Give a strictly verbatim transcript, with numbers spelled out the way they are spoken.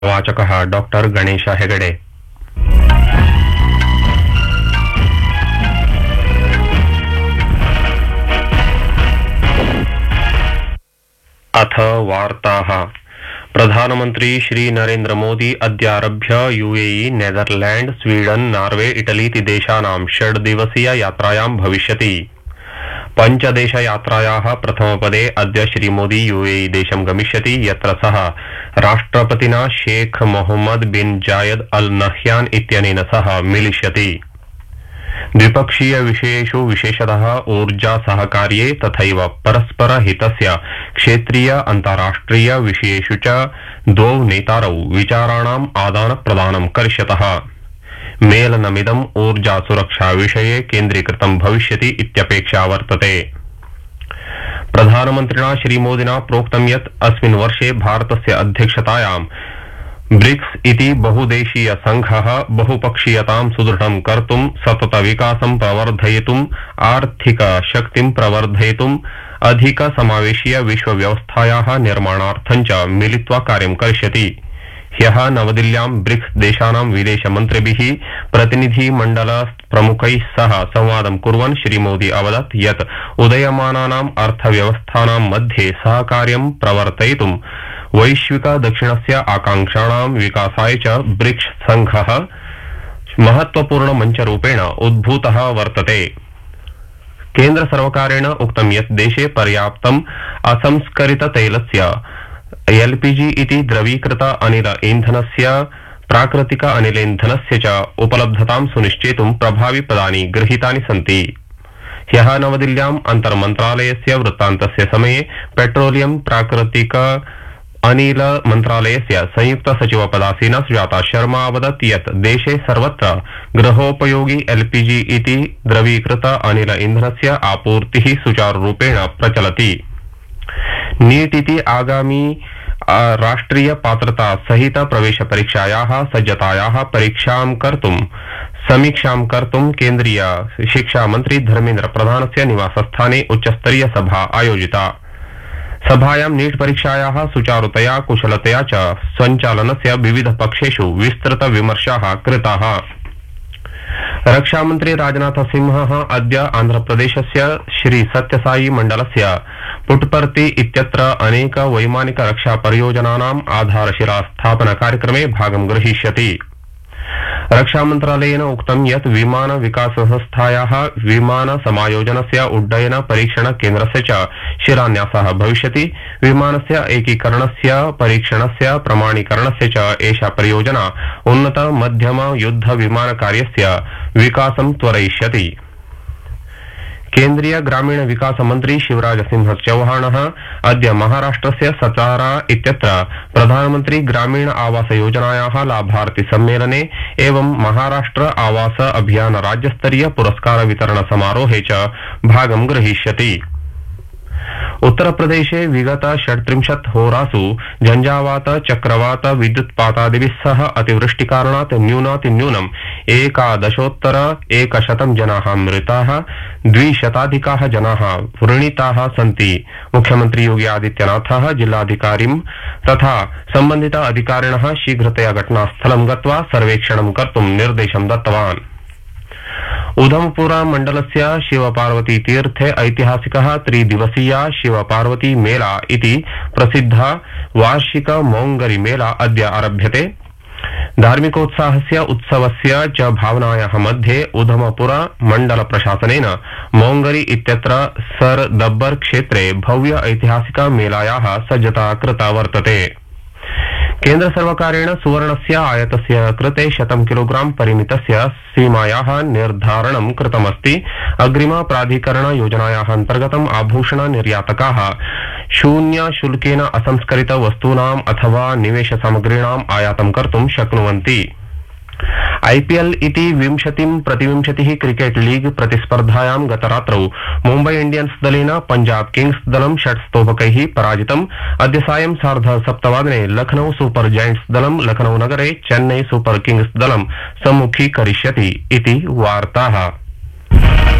वाचकः doctor Ganesh Hegde. अथ वार्ताः। प्रधानमंत्री Shri Narendra Modi अद्यारभ्य UAE, Netherland, Sweden, Norway, Italy इति देशानां षड् दिवसीय यात्रायां भविष्यति। पंचदेश यात्रायाः प्रथमपदे अद्य श्री मोदी यूएई देशं गमिष्यति, यत्र सः राष्ट्रपतिना शेख मोहम्मद बिन जायद अल नह्यान इत्यनेन सह मिलिष्यति। द्विपक्षीय विषयेषु विशेषतः ऊर्जा सहकार्ये तथैव परस्पर हितस्य क्षेत्रीय अन्ताराष्ट्रिय विषयेषु च द्वौ नेतारौ विचाराणाम् आदानप्रदानं करिष्यतः। मेलनमिदम् ऊर्जा सुरक्षा विषये केन्द्रीकृतं भविष्यति इत्यपेक्षा वर्तते। प्रधानमन्त्रिणा श्रीमोदिना प्रोक्तं यत् अस्मिन् वर्षे भारतस्य अध्यक्षतायां ब्रिक्स इति बहुदेशीय संघः बहुपक्षीयतां सुदृढं कर्तुं, सतत विकासं प्रवर्धयितुं, आर्थिक शक्तिं प्रवर्धयितुं, अधिक समावेशीय विश्वव्यवस्थायाः निर्माणार्थं च मिलित्वा कार्यं करिष्यति। ह्यः नवदिल्ल्यां ब्रिक्स देशानां विदेशमन्त्रिभिः प्रतिनिधिमण्डल प्रमुखैः सह संवादं कुर्वन् श्रीमोदी अवदत् यत् उदयमानानाम् अर्थव्यवस्थानां मध्ये सहकार्यं प्रवर्तयितुं वैश्विक दक्षिणस्य आकांक्षाणां विकासाय च ब्रिक्स संघः महत्वपूर्ण मञ्चरूपेण उद्भूतः वर्तते। केन्द्र सर्वकारेण उक्तं यत् देशे पर्याप्तम् असंस्करित तैलस्य एलपीजी इति द्रवीकृत अनिल ईंधनस्य प्राकृतिक अनिलेन्धनस्य च उपलब्धतां सुनिश्चेतुं प्रभाविपदानि गृहीतानि सन्ति। ह्यः नवदिल्ल्याम् अन्तर्मन्त्रालयस्य वृत्तान्तस्य समये पेट्रोलियम प्राकृतिक अनिल मन्त्रालयस्य संयुक्त सचिव पदासीन सुजाता शर्मा अवदत् यत् देशे सर्वत्र गृहोपयोगी एलपीजी इति द्रवीकृत अनिल ईंधनस्य आपूर्तिः सुचारुरूपेण प्रचलति। नीट इति आगामी राष्ट्रीय पात्रता सहित प्रवेश परीक्षायाः सज्जतायाः परीक्षां कर्तुं समीक्षां कर्तुं केन्द्रीय शिक्षा मंत्री धर्मेन्द्र प्रधानस्य निवासस्थाने उच्चस्तरीय सभा आयोजिता। सभायां नीट परीक्षायाः सुचारुतया कुशलतया च सञ्चालनस्य विविध पक्षेषु विस्तृत विमर्शाः कृताः। रक्षामन्त्री राजनाथ सिंहः अद्य आन्ध्रप्रदेशस्य श्री सत्यसाई मण्डलस्य पुट्पर्ति इत्यत्र अनेक वैमानिक रक्षा परियोजनानाम् आधारशिला स्थापन कार्यक्रमे भागं ग्रहीष्यति। रक्षामन्त्रालयेन उक्तं यत् विमान विकास संस्थायाः विमान समायोजनस्य उड्डयन परीक्षण केन्द्रस्य च शिलान्यासः भविष्यति। विमानस्य एकीकरणस्य परीक्षणस्य प्रमाणीकरणस्य च एषा परियोजना उन्नत मध्यम युद्ध विमान कार्यस्य विकासं त्वरयिष्यति। केन्द्रीय ग्रामीण विकास मंत्री शिवराज सिंह चौहानः अद्य महाराष्ट्रस्य सतारा इत्यत्र प्रधानमंत्री ग्रामीण आवास योजनायाः लाभार्थी सम्मेलने एवं महाराष्ट्र आवास अभियान राज्यस्तरीय पुरस्कार वितरण समारोहे च भागं ग्रहीष्यति। उत्तरप्रदेशे विगत षट्त्रिंशत् होरासु झंझावात, चक्रवात, विद्युत्पातादिभिः सह अतिवृष्टिकारणात् न्यूनातिन्यूनम् एकादशोत्तर एकशतं जनाः मृताः, द्विशताधिकाः जनाः व्रणिताः सन्ति। मुख्यमंत्री योगी आदित्यनाथः जिल्लाधिकारिं तथा संबंधित अधिकारिणः शीघ्रतया घटनास्थलं गत्वा सर्वेक्षणं कर्तुं निर्देशं दत्तवान्। उधमपुर मंडलस्य शिवपार्वती तीर्थे ऐतिहासिकः त्रिदिवसीय शिवपार्वती मेला इति प्रसिद्ध वार्षिक मोंगरी मेला अद्य आरभ्यते। धार्मिकोत्साहस्य उत्सवस्य च भावनायाः मध्ये उधमपुर मंडल प्रशासनेन मोंगरी इत्यत्र सर दब्बर क्षेत्रे भव्य ऐतिहासिक मेलायाः सज्जता कृता वर्तते। केन्द्र सर्वकारेण सुवर्णस्य आयातस्य कृते शतं किलोग्राम परिमितस्य सीमायाः निर्धारणं कृतमस्ति। अग्रिम प्राधिकरण योजनायाः अन्तर्गतम् आभूषण निर्यातकाः शून्य शुल्केन असंस्करित वस्तूनाम् अथवा निवेश सामग्रीणाम् आयातं कर्तुं शक्नुवन्ति। आईपीएल इति विंशतिं प्रतिविंशतिः क्रिकेट लीग प्रतिस्पर्धायां गतरात्रौ मुम्बई इंडियन्स दलेन पंजाब किंग्स दलं षट् स्तोभकैः पराजितम्। अद्य सायं सार्ध सप्तवादने लखनऊ सुपर जायंट्स दलं लखनऊ नगरे चेन्नई सुपर किंग्स दलं सम्मुखीकरिष्यति इति वार्ताः।